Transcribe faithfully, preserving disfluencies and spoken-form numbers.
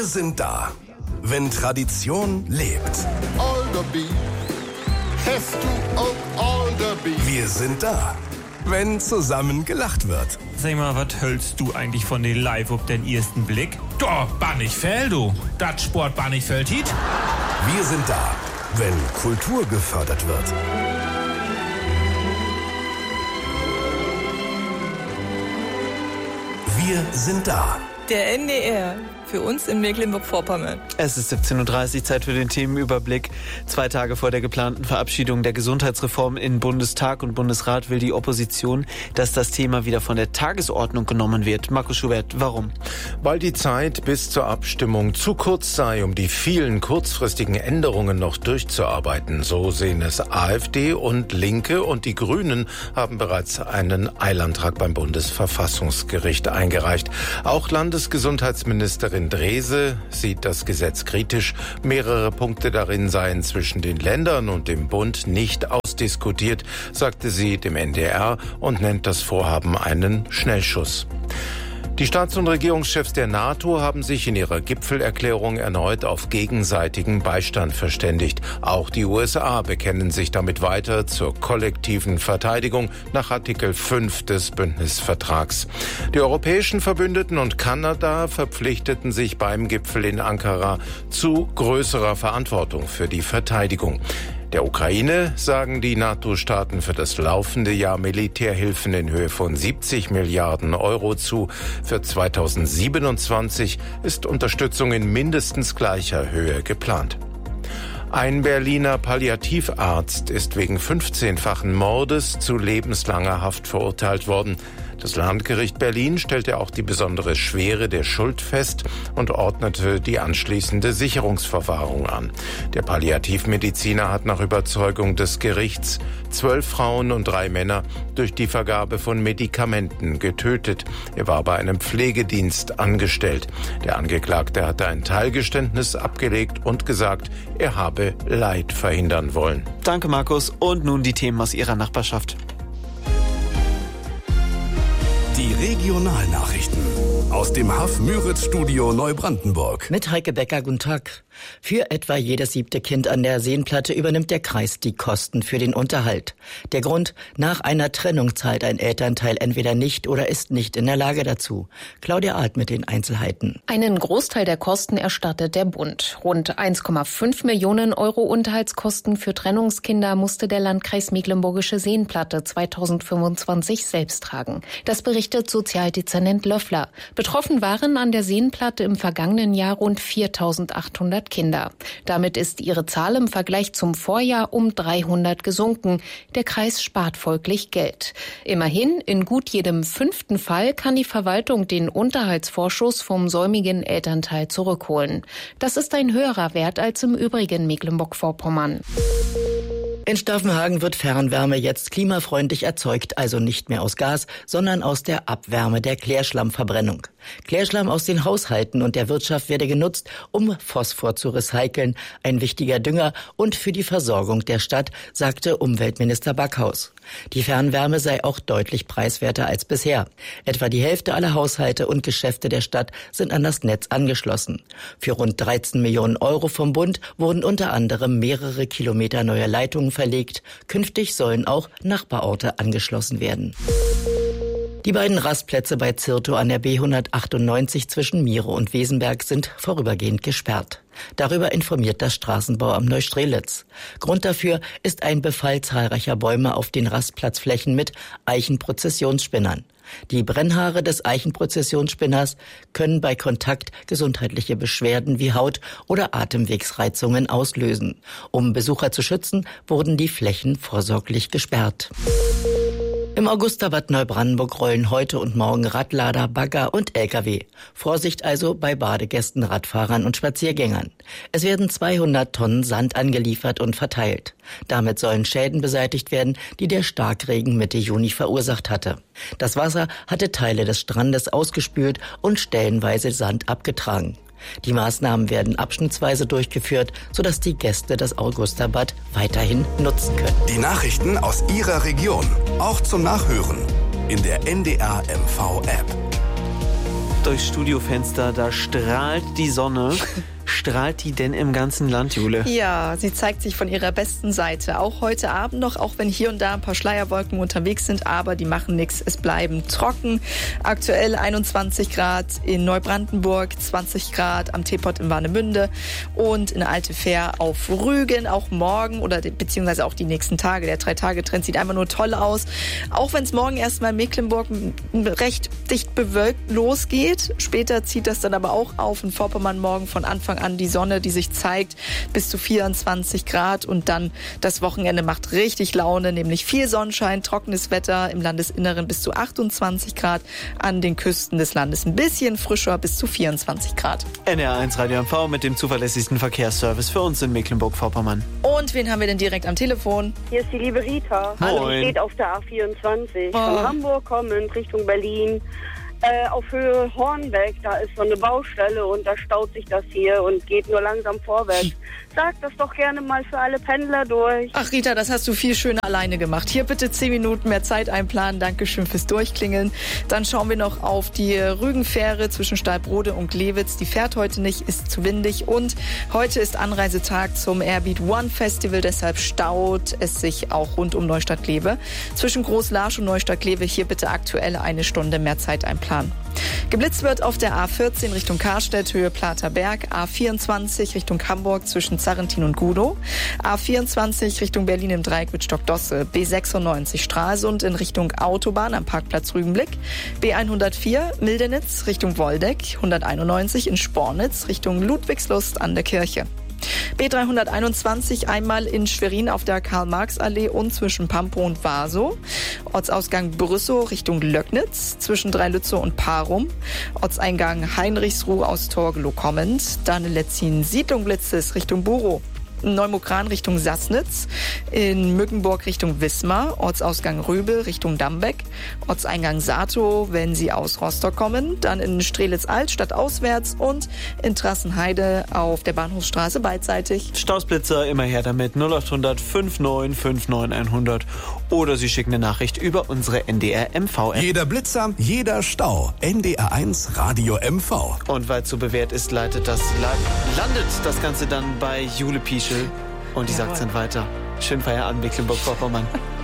sind da, wenn Tradition lebt. Alderby, hast du auch Alderby? Wir sind da, wenn zusammen gelacht wird. Sag mal, was hältst du eigentlich von den Live auf den ersten Blick? Doch, Bannichfeld, du. Das Sport Bannichfeld hit. Wir sind da, wenn Kultur gefördert wird. Wir sind da. Der N D R, für uns in Mecklenburg-Vorpommern. Es ist siebzehn Uhr dreißig, Zeit für den Themenüberblick. Zwei Tage vor der geplanten Verabschiedung der Gesundheitsreform in Bundestag und Bundesrat will die Opposition, dass das Thema wieder von der Tagesordnung genommen wird. Markus Schubert, warum? Weil die Zeit bis zur Abstimmung zu kurz sei, um die vielen kurzfristigen Änderungen noch durchzuarbeiten. So sehen es AfD und Linke, und die Grünen haben bereits einen Eilantrag beim Bundesverfassungsgericht eingereicht. Auch Landesgesundheitsministerin Drese sieht das Gesetz kritisch. Mehrere Punkte darin seien zwischen den Ländern und dem Bund nicht ausdiskutiert, sagte sie dem N D R und nennt das Vorhaben einen Schnellschuss. Die Staats- und Regierungschefs der NATO haben sich in ihrer Gipfelerklärung erneut auf gegenseitigen Beistand verständigt. Auch die U S A bekennen sich damit weiter zur kollektiven Verteidigung nach Artikel fünf des Bündnisvertrags. Die europäischen Verbündeten und Kanada verpflichteten sich beim Gipfel in Ankara zu größerer Verantwortung für die Verteidigung. Der Ukraine sagen die NATO-Staaten für das laufende Jahr Militärhilfen in Höhe von siebzig Milliarden Euro zu. Für zweitausendsiebenundzwanzig ist Unterstützung in mindestens gleicher Höhe geplant. Ein Berliner Palliativarzt ist wegen fünfzehnfachen Mordes zu lebenslanger Haft verurteilt worden. Das Landgericht Berlin stellte auch die besondere Schwere der Schuld fest und ordnete die anschließende Sicherungsverwahrung an. Der Palliativmediziner hat nach Überzeugung des Gerichts zwölf Frauen und drei Männer durch die Vergabe von Medikamenten getötet. Er war bei einem Pflegedienst angestellt. Der Angeklagte hatte ein Teilgeständnis abgelegt und gesagt, er habe Leid verhindern wollen. Danke, Markus. Und nun die Themen aus Ihrer Nachbarschaft. Die Regionalnachrichten aus dem H A F-Müritz-Studio Neubrandenburg. Mit Heike Becker, guten Tag. Für etwa jedes siebte Kind an der Seenplatte übernimmt der Kreis die Kosten für den Unterhalt. Der Grund: nach einer Trennung zahlt ein Elternteil entweder nicht oder ist nicht in der Lage dazu. Claudia Alt mit den Einzelheiten. Einen Großteil der Kosten erstattet der Bund. Rund eins Komma fünf Millionen Euro Unterhaltskosten für Trennungskinder musste der Landkreis Mecklenburgische Seenplatte zweitausendfünfundzwanzig selbst tragen. Das berichtet Sozialdezernent Löffler. Betroffen waren an der Seenplatte im vergangenen Jahr rund viertausendachthundert Kinder. Damit ist ihre Zahl im Vergleich zum Vorjahr um dreihundert gesunken. Der Kreis spart folglich Geld. Immerhin, in gut jedem fünften Fall kann die Verwaltung den Unterhaltsvorschuss vom säumigen Elternteil zurückholen. Das ist ein höherer Wert als im übrigen Mecklenburg-Vorpommern. In Staffenhagen wird Fernwärme jetzt klimafreundlich erzeugt, also nicht mehr aus Gas, sondern aus der Abwärme der Klärschlammverbrennung. Klärschlamm aus den Haushalten und der Wirtschaft werde genutzt, um Phosphor zu recyceln, ein wichtiger Dünger und für die Versorgung der Stadt, sagte Umweltminister Backhaus. Die Fernwärme sei auch deutlich preiswerter als bisher. Etwa die Hälfte aller Haushalte und Geschäfte der Stadt sind an das Netz angeschlossen. Für rund dreizehn Millionen Euro vom Bund wurden unter anderem mehrere Kilometer neue Leitungen verlegt. Künftig sollen auch Nachbarorte angeschlossen werden. Die beiden Rastplätze bei Zirtow an der B hundertachtundneunzig zwischen Miere und Wesenberg sind vorübergehend gesperrt. Darüber informiert das Straßenbauamt Neustrelitz. Grund dafür ist ein Befall zahlreicher Bäume auf den Rastplatzflächen mit Eichenprozessionsspinnern. Die Brennhaare des Eichenprozessionsspinners können bei Kontakt gesundheitliche Beschwerden wie Haut- oder Atemwegsreizungen auslösen. Um Besucher zu schützen, wurden die Flächen vorsorglich gesperrt. Im Augusterbad Neubrandenburg rollen heute und morgen Radlader, Bagger und L K W. Vorsicht also bei Badegästen, Radfahrern und Spaziergängern. Es werden zweihundert Tonnen Sand angeliefert und verteilt. Damit sollen Schäden beseitigt werden, die der Starkregen Mitte Juni verursacht hatte. Das Wasser hatte Teile des Strandes ausgespült und stellenweise Sand abgetragen. Die Maßnahmen werden abschnittsweise durchgeführt, sodass die Gäste das Augusterbad weiterhin nutzen können. Die Nachrichten aus Ihrer Region, auch zum Nachhören in der N D R M V App. guckt durchs Studiofenster, da strahlt die Sonne. Strahlt die denn im ganzen Land, Jule? Ja, sie zeigt sich von ihrer besten Seite. Auch heute Abend noch, auch wenn hier und da ein paar Schleierwolken unterwegs sind, aber die machen nichts. Es bleiben trocken. Aktuell einundzwanzig Grad in Neubrandenburg, zwanzig Grad am Teepot in Warnemünde und in Altefähr auf Rügen. Auch morgen oder beziehungsweise auch die nächsten Tage. Der Drei-Tage-Trend sieht einfach nur toll aus. Auch wenn es morgen erstmal in Mecklenburg recht dicht bewölkt losgeht. Später zieht das dann aber auch auf. In Vorpommern morgen von Anfang an die Sonne, die sich zeigt, bis zu vierundzwanzig Grad und dann das Wochenende macht richtig Laune, nämlich viel Sonnenschein, trockenes Wetter im Landesinneren bis zu achtundzwanzig Grad, an den Küsten des Landes ein bisschen frischer bis zu vierundzwanzig Grad. N R eins Radio M V mit dem zuverlässigsten Verkehrsservice für uns in Mecklenburg-Vorpommern. Und wen haben wir denn direkt am Telefon? Hier ist die liebe Rita. Moin. Also die steht auf der A vierundzwanzig Oh. von Hamburg kommend Richtung Berlin. Äh, auf Höhe Hornbeck, da ist so eine Baustelle und da staut sich das hier und geht nur langsam vorwärts. Sag das doch gerne mal für alle Pendler durch. Ach Rita, das hast du viel schöner alleine gemacht. Hier bitte zehn Minuten mehr Zeit einplanen. Dankeschön fürs Durchklingeln. Dann schauen wir noch auf die Rügenfähre zwischen Stalbrode und Glewitz. Die fährt heute nicht, ist zu windig. Und heute ist Anreisetag zum Airbeat One Festival. Deshalb staut es sich auch rund um Neustadt-Glewe. Zwischen Großlarsch und Neustadt-Glewe hier bitte aktuell eine Stunde mehr Zeit einplanen. Geblitzt wird auf der A vierzehn Richtung Karstedt, Höhe Platerberg, A vierundzwanzig Richtung Hamburg zwischen Zarrentin und Gudow, A vierundzwanzig Richtung Berlin im Dreieck mit Stockdosse, B sechsundneunzig Stralsund in Richtung Autobahn am Parkplatz Rügenblick, B hundertvier Mildenitz Richtung Woldeck, hunderteinundneunzig in Spornitz Richtung Ludwigslust an der Kirche. B dreihunderteinundzwanzig einmal in Schwerin auf der Karl-Marx-Allee und zwischen Pampo und Vaso. Ortsausgang Brüssow Richtung Löcknitz, zwischen Dreilützow und Parum. Ortseingang Heinrichsruh aus Torgelow kommend. Dann Letzin Siedlung Blitzes Richtung Burow. Neumokran Richtung Sassnitz, in Mückenburg Richtung Wismar, Ortsausgang Röbel Richtung Dambeck, Ortseingang Sato, wenn Sie aus Rostock kommen, dann in Strelitz-Alt stadtauswärts und in Trassenheide auf der Bahnhofsstraße beidseitig. Stausblitzer, immer her damit, null acht hundert fünfundneunzig fünfundneunzig hundert oder Sie schicken eine Nachricht über unsere N D R M V-App. Jeder Blitzer, jeder Stau. N D R eins Radio M V. Und weil es so bewährt ist, leitet das, landet das Ganze dann bei Jule Pieschel und die sagt dann weiter. Schönen Feierabend, Mecklenburg-Vorpommern.